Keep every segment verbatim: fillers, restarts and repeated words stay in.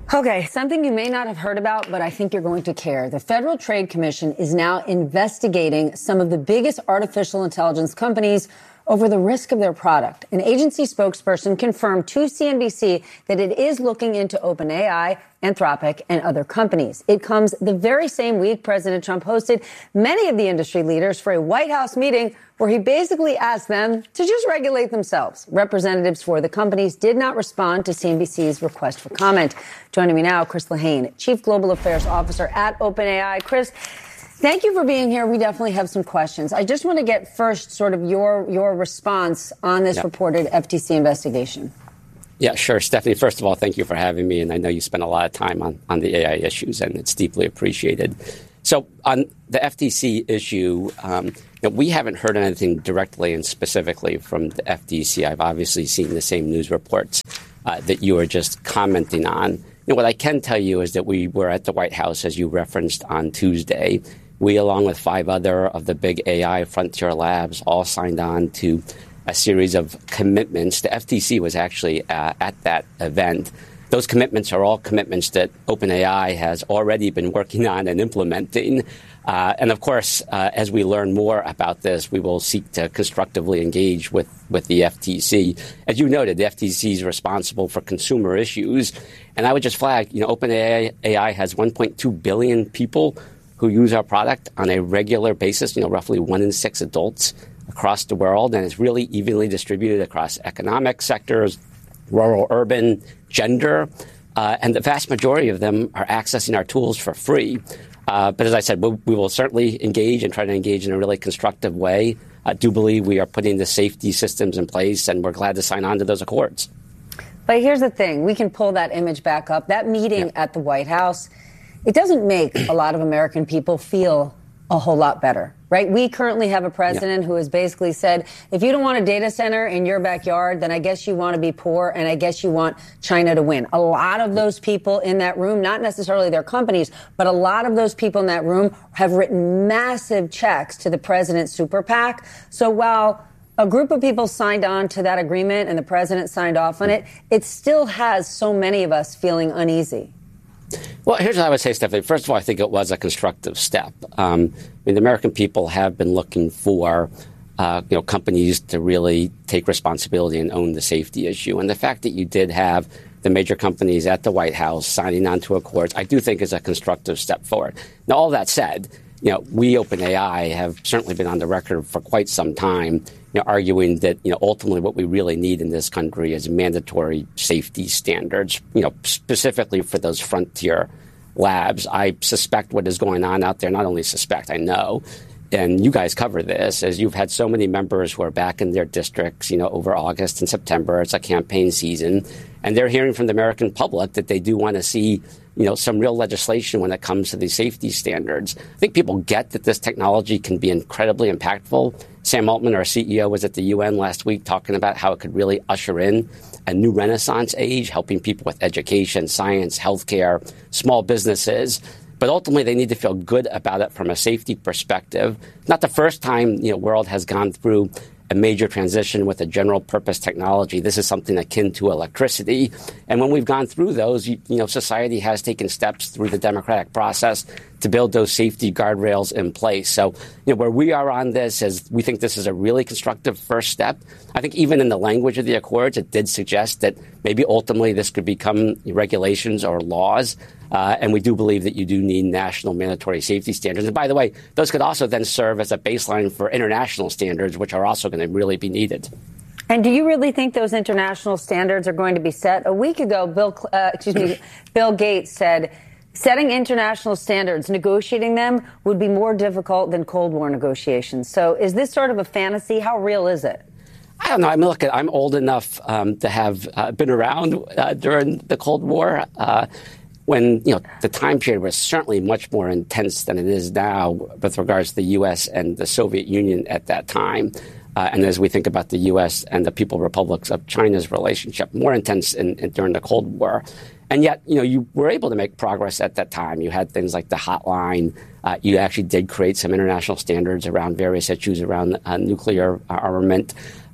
Okay, something you may not have heard about, but I think you're going to care. The Federal Trade Commission is now investigating some of the biggest artificial intelligence companies over the risk of their product. An agency spokesperson confirmed to C N B C that it is looking into OpenAI, Anthropic, and other companies. It comes the very same week President Trump hosted many of the industry leaders for a White House meeting where he basically asked them to just regulate themselves. Representatives for the companies did not respond to C N B C's request for comment. Joining me now, Chris Lehane, Chief Global Affairs Officer at OpenAI. Chris, thank you for being here. We definitely have some questions. I just want to get first sort of your your response on this yep. reported F T C investigation. Yeah, sure. Stephanie, first of all, thank you for having me. And I know you spent a lot of time on, on the A I issues, and it's deeply appreciated. So on the F T C issue, um, you know, we haven't heard anything directly and specifically from the F T C. I've obviously seen the same news reports uh, that you were just commenting on. You know, what I can tell you is that we were at the White House, as you referenced, on Tuesday. We, along with five other of the big A I frontier labs, all signed on to a series of commitments. The F T C was actually uh, at that event. Those commitments are all commitments that OpenAI has already been working on and implementing. Uh, and of course, uh, as we learn more about this, we will seek to constructively engage with, with the F T C. As you noted, the F T C is responsible for consumer issues. And I would just flag, you know, OpenAI A I has one point two billion people who use our product on a regular basis, you know, roughly one in six adults across the world. And it's really evenly distributed across economic sectors, rural, urban, gender, uh, and the vast majority of them are accessing our tools for free. Uh, but as I said, we, we will certainly engage and try to engage in a really constructive way. I do believe we are putting the safety systems in place, and we're glad to sign on to those accords. But here's the thing. We can pull that image back up. That meeting yeah. at the White House, it doesn't make a lot of American people feel a whole lot better, right? We currently have a president yeah. who has basically said, if you don't want a data center in your backyard, then I guess you want to be poor, and I guess you want China to win. A lot of those people in that room, not necessarily their companies, but a lot of those people in that room have written massive checks to the president's super PAC. So while a group of people signed on to that agreement and the president signed off on it, it still has so many of us feeling uneasy. Well, here's what I would say, Stephanie. First of all, I think it was a constructive step. Um, I mean, the American people have been looking for, uh, you know, companies to really take responsibility and own the safety issue. And the fact that you did have the major companies at the White House signing on to accords, I do think is a constructive step forward. Now, all that said, you know, we, OpenAI, have certainly been on the record for quite some time, you know, arguing that, you know, ultimately what we really need in this country is mandatory safety standards, you know, specifically for those frontier labs. I suspect what is going on out there, not only suspect, I know, and you guys cover this, as you've had so many members who are back in their districts, you know, over August and September. It's a campaign season, and they're hearing from the American public that they do want to see, you know, some real legislation when it comes to these safety standards. I think people get that this technology can be incredibly impactful. Sam Altman, our C E O, was at the U N last week talking about how it could really usher in a new Renaissance age, helping people with education, science, healthcare, small businesses. But ultimately, they need to feel good about it from a safety perspective. Not the first time, you know, world has gone through a major transition with a general purpose technology. This is something akin to electricity. And when we've gone through those, you, you know, society has taken steps through the democratic process to build those safety guardrails in place. So, you know, where we are on this is we think this is a really constructive first step. I think even in the language of the accords, it did suggest that maybe ultimately this could become regulations or laws. Uh, and we do believe that you do need national mandatory safety standards. And by the way, those could also then serve as a baseline for international standards, which are also going to really be needed. And do you really think those international standards are going to be set? A week ago, Bill, uh, excuse me, Bill Gates said setting international standards, negotiating them, would be more difficult than Cold War negotiations. So is this sort of a fantasy? How real is it? I don't know. I mean, look, I'm old enough um, to have uh, been around uh, during the Cold War. Uh, when, you know, the time period was certainly much more intense than it is now with regards to the U S and the Soviet Union at that time. Uh, and as we think about the U S and the People's Republics of China's relationship, more intense in, in, during the Cold War. And yet, you know, you were able to make progress at that time. You had things like the hotline. Uh, you actually did create some international standards around various issues around uh, nuclear armament.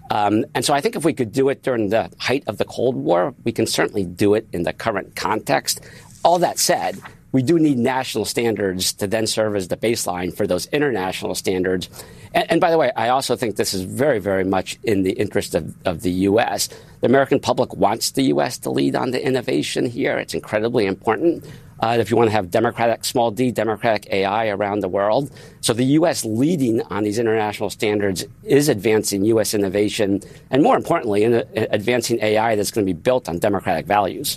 Um, and so I think if we could do it during the height of the Cold War, we can certainly do it in the current context. All that said, we do need national standards to then serve as the baseline for those international standards. And, and by the way, I also think this is very, very much in the interest of, of the U S. The American public wants the U S to lead on the innovation here. It's incredibly important. Uh, if you want to have democratic, small d, democratic A I around the world. So the U S leading on these international standards is advancing U S innovation and, more importantly, in, uh, advancing A I that's going to be built on democratic values.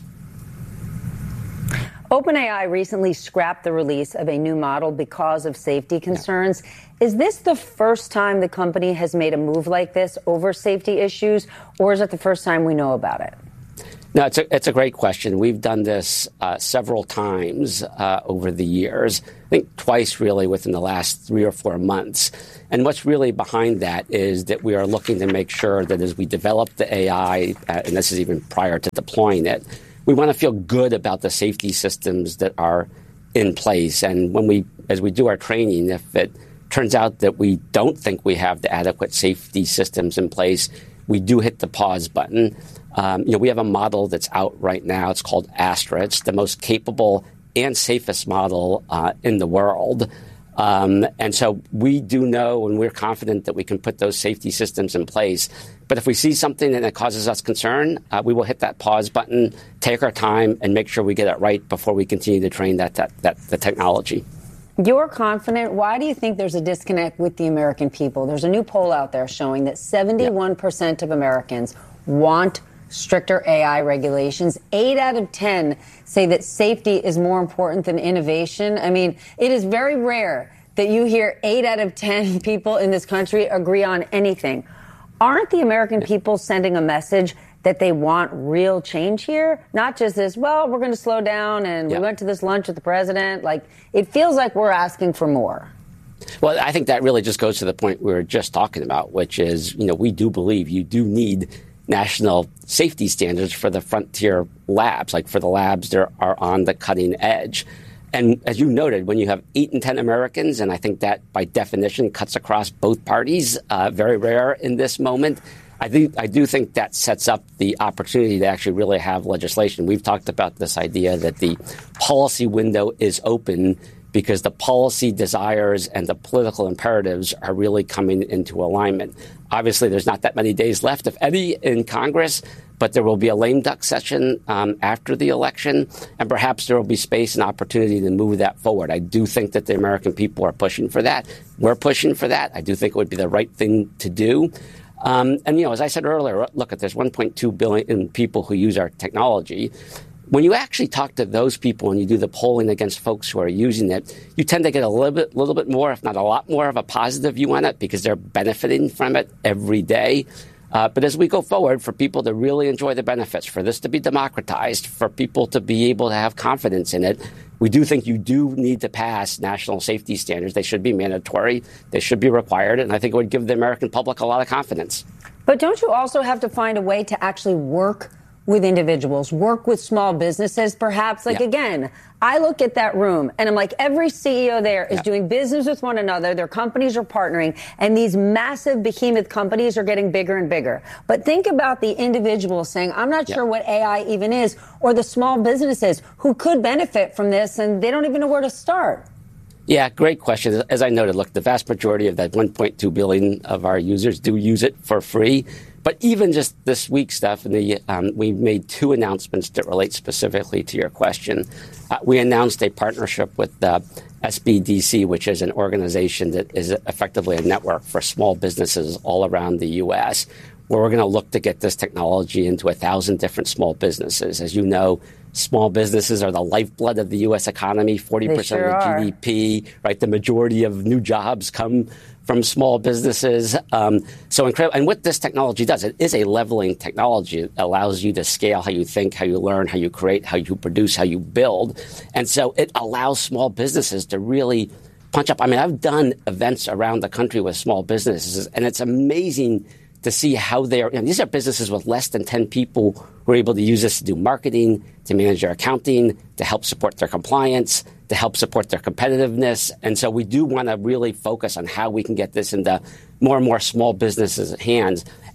OpenAI recently scrapped the release of a new model because of safety concerns. Yeah. Is this the first time the company has made a move like this over safety issues, or is it the first time we know about it? No, it's a, it's a great question. We've done this uh, several times uh, over the years, I think twice really within the last three or four months. And what's really behind that is that we are looking to make sure that as we develop the A I, uh, and this is even prior to deploying it, we want to feel good about the safety systems that are in place. And when we, as we do our training, if it turns out that we don't think we have the adequate safety systems in place, we do hit the pause button. Um, you know, we have a model that's out right now. It's called Astra. It's the most capable and safest model uh, in the world. Um, and so we do know and we're confident that we can put those safety systems in place. But if we see something that causes us concern, uh, we will hit that pause button, take our time, and make sure we get it right before we continue to train that, that, that the technology. You're confident. Why do you think there's a disconnect with the American people? There's a new poll out there showing that seventy-one percent of Americans want stricter A I regulations. Eight out of ten say that safety is more important than innovation. I mean, it is very rare that you hear eight out of ten people in this country agree on anything. Aren't the American people sending a message that they want real change here? Not just this, well, we're going to slow down and yeah. we went to this lunch with the president. Like, it feels like we're asking for more. Well, I think that really just goes to the point we were just talking about, which is, you know, we do believe you do need national safety standards for the frontier labs, like for the labs that are on the cutting edge. And as you noted, when you have eight in ten Americans, and I think that by definition cuts across both parties, uh, very rare in this moment, I do, I do think that sets up the opportunity to actually really have legislation. We've talked about this idea that the policy window is open because the policy desires and the political imperatives are really coming into alignment. Obviously, there's not that many days left, if any, in Congress, but there will be a lame duck session um, after the election, and perhaps there will be space and opportunity to move that forward. I do think that the American people are pushing for that. We're pushing for that. I do think it would be the right thing to do. Um, and, you know, as I said earlier, look, there's one point two billion people who use our technology. When you actually talk to those people and you do the polling against folks who are using it, you tend to get a little bit, little bit more, if not a lot more, of a positive view on it because they're benefiting from it every day. Uh, but as we go forward, for people to really enjoy the benefits, for this to be democratized, for people to be able to have confidence in it, we do think you do need to pass national safety standards. They should be mandatory. They should be required. And I think it would give the American public a lot of confidence. But don't you also have to find a way to actually work with individuals, work with small businesses, perhaps? Like, yeah. again, I look at that room and I'm like, every C E O there is yeah. doing business with one another. Their companies are partnering, and these massive behemoth companies are getting bigger and bigger. But think about the individuals saying, I'm not yeah. sure what A I even is, or the small businesses who could benefit from this and they don't even know where to start. Yeah, great question. As I noted, look, the vast majority of that one point two billion of our users do use it for free. But even just this week, Stephanie, um, we made two announcements that relate specifically to your question. Uh, we announced a partnership with uh, S B D C, which is an organization that is effectively a network for small businesses all around the U S, where we're going to look to get this technology into a thousand different small businesses. As you know, small businesses are the lifeblood of the U S economy, forty percent sure of the are. G D P, right? The majority of new jobs come from small businesses. Um, so incredible. And what this technology does, it is a leveling technology. It allows you to scale how you think, how you learn, how you create, how you produce, how you build. And so it allows small businesses to really punch up. I mean, I've done events around the country with small businesses, and it's amazing to see how they're, you know, these are businesses with less than ten people who are able to use this to do marketing, to manage their accounting, to help support their compliance, to help support their competitiveness. And so we do want to really focus on how we can get this into more and more small businesses' hands.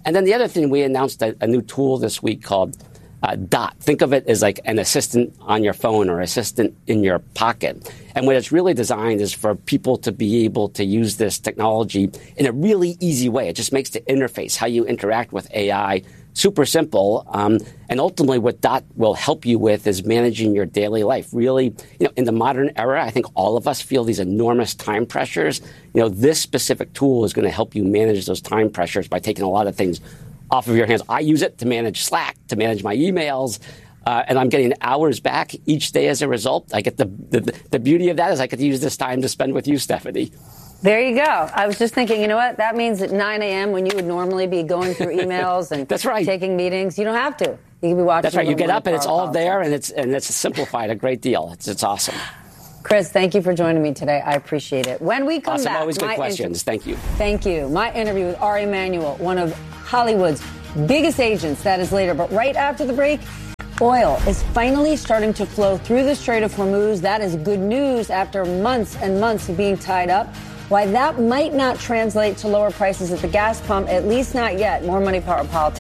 And then the other thing, we announced a, a new tool this week called uh, Dot. Think of it as like an assistant on your phone or assistant in your pocket. And what it's really designed is for people to be able to use this technology in a really easy way. It just makes the interface, how you interact with A I, super simple. Um, and ultimately what Dot will help you with is managing your daily life. Really, you know, in the modern era, I think all of us feel these enormous time pressures. You know, this specific tool is going to help you manage those time pressures by taking a lot of things off of your hands. I use it to manage Slack, to manage my emails. Uh, and I'm getting hours back each day as a result. I get the, the the beauty of that is I get to use this time to spend with you, Stephanie. There you go. I was just thinking, you know what? That means at nine a.m. when you would normally be going through emails and That's right. taking meetings, you don't have to. You can be watching. That's right. You get up and it's all politics. there, and it's and it's simplified a great deal. It's it's awesome. Chris, thank you for joining me today. I appreciate it. When we come awesome. back, Always good my questions. Inter- Thank you. Thank you. My interview with Ari Emanuel, one of Hollywood's biggest agents. That is later. But right after the break, oil is finally starting to flow through the Strait of Hormuz. That is good news after months and months of being tied up. Why that might not translate to lower prices at the gas pump, at least not yet. More Money Power Politics.